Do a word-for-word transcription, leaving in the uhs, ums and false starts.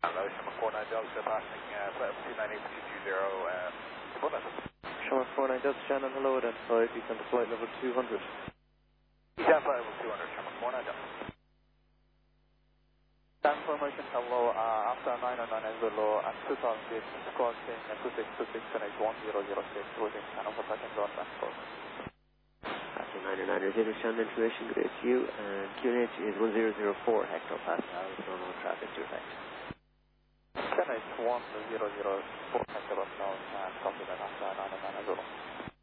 Hello, Summer four nine Delta, passing uh, flight two nine eight two two zero, uh, report message. Summer four nine Delta, Shannon, hello, identified, descend to flight level two hundred. Descend flight level two hundred, Summer four nine Delta. Transformation, hello, uh, after nine nine nine below and two thousand feet, crossing uh, two six two six, connect one zero zero six, cruising channel for touch and ground transport. After nine nine nine, Shannon, information, good day to you, and Q N H is one zero zero four hectopascals, normal traffic to effect. Connect one zero zero four hectopascals and copy that after nine nine nine below.